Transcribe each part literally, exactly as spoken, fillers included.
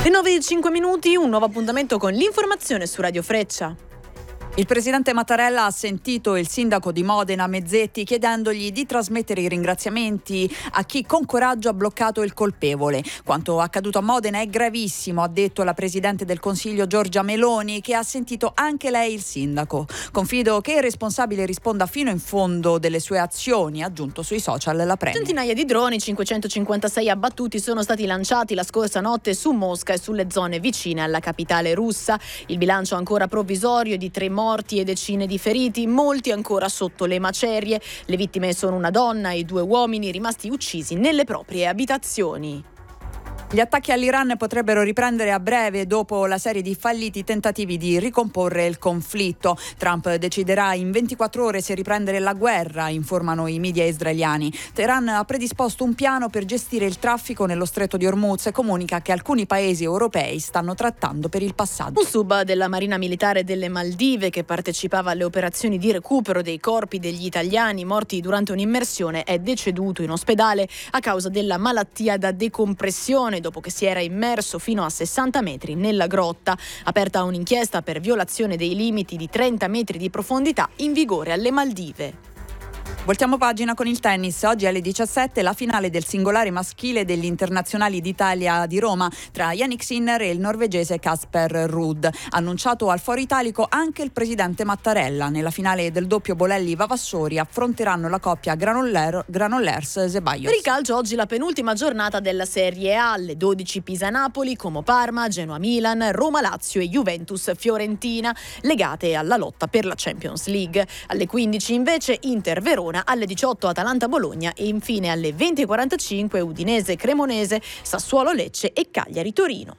Le nove e cinque minuti, un nuovo appuntamento con l'informazione su Radio Freccia. Il presidente Mattarella ha sentito il sindaco di Modena, Mezzetti, chiedendogli di trasmettere i ringraziamenti a chi con coraggio ha bloccato il colpevole. Quanto accaduto a Modena è gravissimo, ha detto la presidente del Consiglio Giorgia Meloni, che ha sentito anche lei il sindaco. Confido che il responsabile risponda fino in fondo delle sue azioni, ha aggiunto sui social la Premier. Centinaia di droni, cinquecentocinquantasei abbattuti, sono stati lanciati la scorsa notte su Mosca e sulle zone vicine alla capitale russa. Il bilancio ancora provvisorio di tre morti morti e decine di feriti, molti ancora sotto le macerie. Le vittime sono una donna e due uomini rimasti uccisi nelle proprie abitazioni. Gli attacchi all'Iran potrebbero riprendere a breve dopo la serie di falliti tentativi di ricomporre il conflitto. Trump deciderà in ventiquattro ore se riprendere la guerra, informano i media israeliani. Teheran ha predisposto un piano per gestire il traffico nello stretto di Hormuz e comunica che alcuni paesi europei stanno trattando per il passaggio. Un sub della Marina Militare delle Maldive che partecipava alle operazioni di recupero dei corpi degli italiani morti durante un'immersione è deceduto in ospedale a causa della malattia da decompressione dopo che si era immerso fino a sessanta metri nella grotta. Aperta un'inchiesta per violazione dei limiti di trenta metri di profondità in vigore alle Maldive. Voltiamo pagina con il tennis. Oggi alle diciassette la finale del singolare maschile degli internazionali d'Italia di Roma tra Jannik Sinner e il norvegese Casper Ruud. Annunciato al Foro Italico anche il presidente Mattarella. Nella finale del doppio Bolelli-Vavassori affronteranno la coppia Granoller, Granollers-Zeballos. Per il calcio oggi la penultima giornata della Serie A. Alle dodici Pisa-Napoli, Como-Parma, Genoa-Milan, Roma-Lazio e Juventus-Fiorentina legate alla lotta per la Champions League. Alle quindici invece Inter-Verona, alle diciotto Atalanta-Bologna e infine alle venti e quarantacinque Udinese-Cremonese, Sassuolo-Lecce e Cagliari-Torino.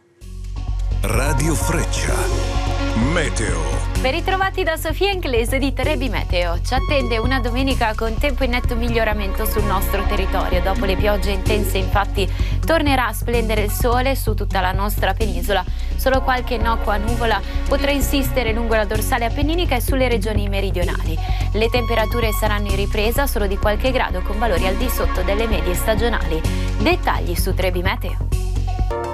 Radio Freccia. Meteo. Ben ritrovati da Sofia Inglese di Trebi Meteo. Ci attende una domenica con tempo in netto miglioramento sul nostro territorio. Dopo le piogge intense, infatti, tornerà a splendere il sole su tutta la nostra penisola. Solo qualche innocua nuvola potrà insistere lungo la dorsale appenninica e sulle regioni meridionali. Le temperature saranno in ripresa solo di qualche grado con valori al di sotto delle medie stagionali. Dettagli su Trebi Meteo.